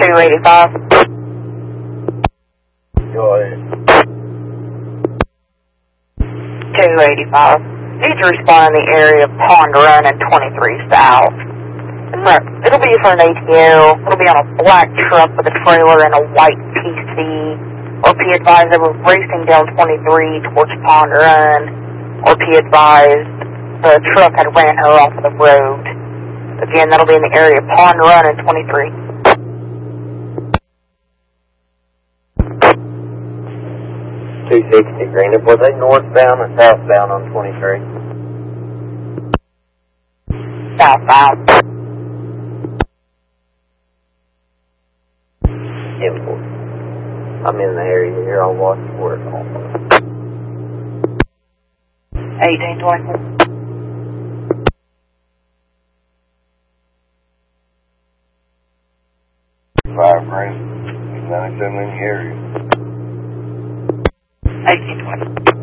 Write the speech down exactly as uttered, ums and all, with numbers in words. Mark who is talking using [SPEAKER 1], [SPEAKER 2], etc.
[SPEAKER 1] two eighty-five.
[SPEAKER 2] Go ahead.
[SPEAKER 1] two eighty-five. Need to respond in the area of Pond Run and twenty-three South. It'll be for an A T O. It'll be on a black truck with a trailer and a white P C. Or be advised that we're racing down twenty-three towards Pond Run. Or be advised the truck had ran her off the road. Again, that'll be in the area of Pond Run and twenty-three.
[SPEAKER 2] two sixty, Greenup. Was they northbound or southbound on twenty-three?
[SPEAKER 1] Southbound.
[SPEAKER 2] Import. I'm in the area here. I'll watch for it.
[SPEAKER 1] eighteen twenty-four.
[SPEAKER 3] Five room. ninety-seven in the area.
[SPEAKER 1] eighteen twenty.